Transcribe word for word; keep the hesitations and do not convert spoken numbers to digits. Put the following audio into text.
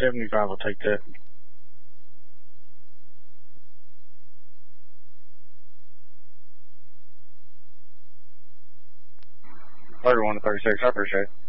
seventy-five will take that. thirty-one to thirty-six, I appreciate it.